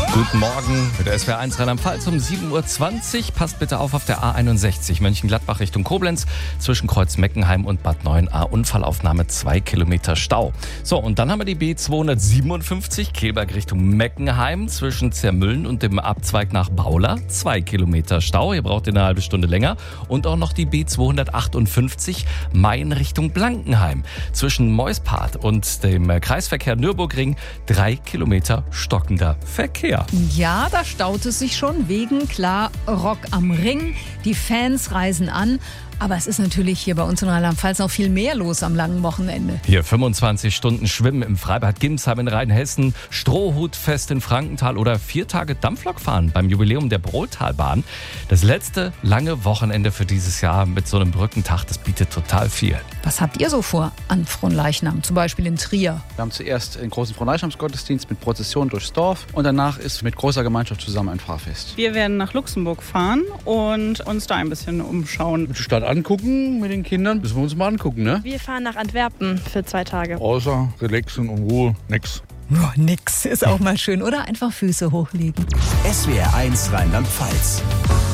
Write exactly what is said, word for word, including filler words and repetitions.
Guten Morgen mit der S W R eins Rheinland-Pfalz um sieben Uhr zwanzig. Passt bitte auf auf der A einundsechzig Mönchengladbach Richtung Koblenz zwischen Kreuz Meckenheim und Bad Neuenahr. Unfallaufnahme, zwei Kilometer Stau. So, und dann haben wir die B zweihundertsiebenundfünfzig Kehlberg Richtung Meckenheim zwischen Zermüllen und dem Abzweig nach Baula. Zwei Kilometer Stau, ihr braucht eine halbe Stunde länger. Und auch noch die B zweihundertachtundfünfzig Main Richtung Blankenheim zwischen Meuspart und dem Kreisverkehr Nürburgring. Drei Kilometer stockender Verkehr. Ja, da staut es sich schon wegen, klar, Rock am Ring. Die Fans reisen an. Aber es ist natürlich hier bei uns in Rheinland-Pfalz noch viel mehr los am langen Wochenende. Hier fünfundzwanzig Stunden Schwimmen im Freibad Gimsheim in Rheinhessen, Strohhutfest in Frankenthal oder vier Tage Dampflokfahren beim Jubiläum der Brohltalbahn. Das letzte lange Wochenende für dieses Jahr mit so einem Brückentag, das bietet total viel. Was habt ihr so vor an Fronleichnam, zum Beispiel in Trier? Wir haben zuerst einen großen Fronleichnamsgottesdienst mit Prozession durchs Dorf und danach ist mit großer Gemeinschaft zusammen ein Pfarrfest. Wir werden nach Luxemburg fahren und uns da ein bisschen umschauen. Die Stadt angucken mit den Kindern, müssen wir uns mal angucken, ne? Wir fahren nach Antwerpen für zwei Tage. Außer relaxen und Ruhe, nix. Oh, nix, ist auch mal schön, oder? Einfach Füße hochlegen. S W R eins Rheinland-Pfalz.